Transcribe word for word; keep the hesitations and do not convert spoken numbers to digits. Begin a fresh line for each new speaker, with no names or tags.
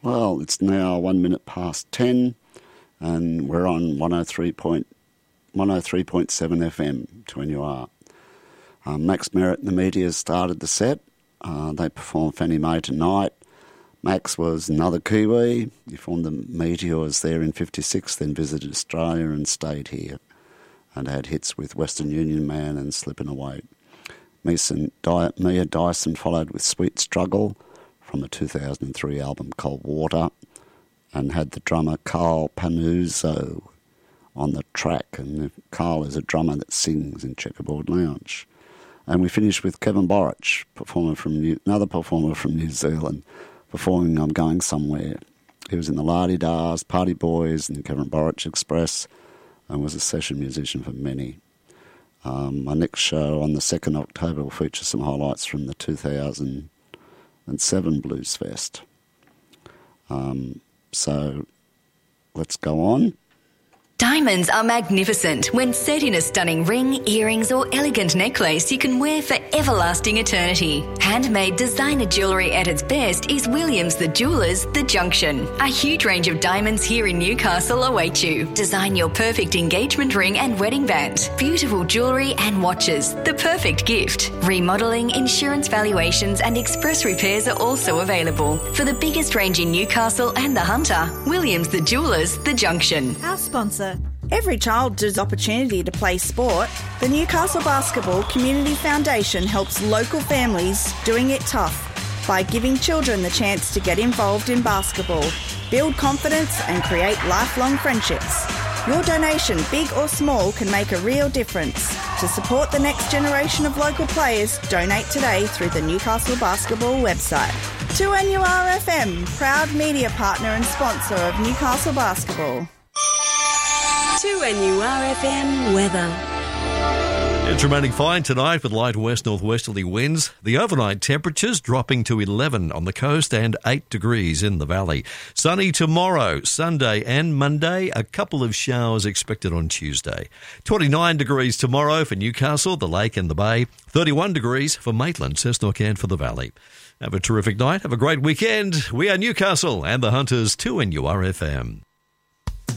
Well, it's now one minute past ten, and we're on one oh three point seven F M, two N U R. Um, Max Merritt and the Meteors started the set. Uh, they performed Fannie Mae Tonight. Max was another Kiwi. He formed the Meteors there in fifty-six, then visited Australia and stayed here, and had hits with Western Union Man and Slippin' Away. Mason, Di- Mia Dyson followed with Sweet Struggle from the two thousand three album Cold Water, and had the drummer Carl Panuzzo on the track. And Carl is a drummer that sings in Checkerboard Lounge. And we finished with Kevin Borich, performer from New- another performer from New Zealand, performing I'm Going Somewhere. He was in the La-Di-Dahs, Party Boys and Kevin Borich Express, and was a session musician for many. Um, my next show on the second of October will feature some highlights from the two thousand seven Blues Fest. Um, so let's go on.
Diamonds are magnificent when set in a stunning ring, earrings or elegant necklace you can wear for everlasting eternity. Handmade designer jewellery at its best is Williams the Jewellers The Junction. A huge range of diamonds here in Newcastle await you. Design your perfect engagement ring and wedding band. Beautiful jewellery and watches. The perfect gift. Remodelling, insurance valuations and express repairs are also available. For the biggest range in Newcastle and the Hunter, Williams the Jewellers The Junction.
Our sponsor. Every child deserves opportunity to play sport. The Newcastle Basketball Community Foundation helps local families doing it tough by giving children the chance to get involved in basketball, build confidence and create lifelong friendships. Your donation, big or small, can make a real difference. To support the next generation of local players, donate today through the Newcastle Basketball website. two N U R F M, proud media partner and sponsor of Newcastle Basketball.
two N U R F M weather.
It's remaining fine tonight with light west-northwesterly winds. The overnight temperatures dropping to eleven on the coast and eight degrees in the valley. Sunny tomorrow, Sunday and Monday. A couple of showers expected on Tuesday. twenty-nine degrees tomorrow for Newcastle, the Lake and the Bay. thirty-one degrees for Maitland, Cessnock and for the Valley. Have a terrific night. Have a great weekend. We are Newcastle and the Hunters, two N U R F M.